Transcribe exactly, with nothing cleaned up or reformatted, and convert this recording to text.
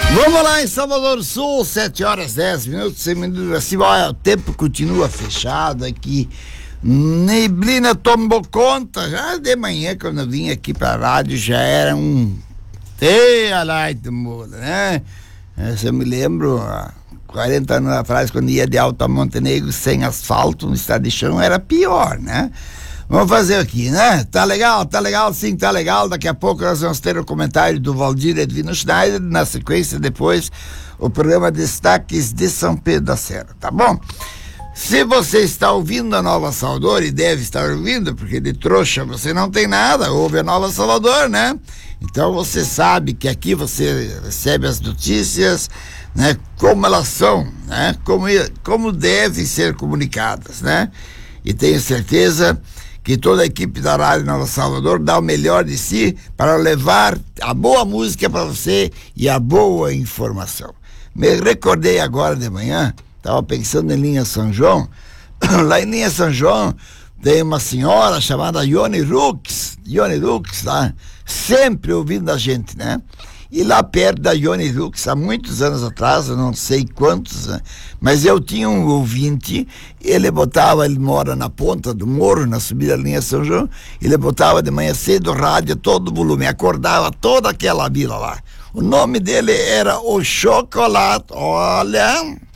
Vamos lá em Salvador Sul, sete horas dez minutos, sem minutos assim, olha, o tempo continua fechado aqui. Neblina tomou conta, já de manhã quando eu vim aqui pra rádio já era um teia lá do mundo, né? Eu me lembro, há quarenta anos atrás, quando ia de Alto a Montenegro sem asfalto no estado de chão, era pior, né? Vamos fazer aqui, né? Tá legal, tá legal, sim, tá legal. Daqui a pouco nós vamos ter o comentário do Valdir Edvino Schneider. Na sequência, depois, o programa Destaques de São Pedro da Serra, tá bom? Se você está ouvindo a Nova Salvador, e deve estar ouvindo, porque de trouxa você não tem nada, ouve a Nova Salvador, né? Então você sabe que aqui você recebe as notícias, né? Como elas são, né? Como, como devem ser comunicadas, né? E tenho certeza que toda a equipe da Rádio Nova Salvador dá o melhor de si para levar a boa música para você e a boa informação. Me recordei agora de manhã, estava pensando em Linha São João. Lá em Linha São João tem uma senhora chamada Ione Rux, Ione Rux, lá, sempre ouvindo a gente, né? E lá perto da Ione Rux, há muitos anos atrás, eu não sei quantos, né? Mas eu tinha um ouvinte, ele botava, ele mora na ponta do morro, na subida da Linha São João, ele botava de manhã cedo rádio, todo volume, acordava toda aquela vila lá. O nome dele era O Chocolate, olha...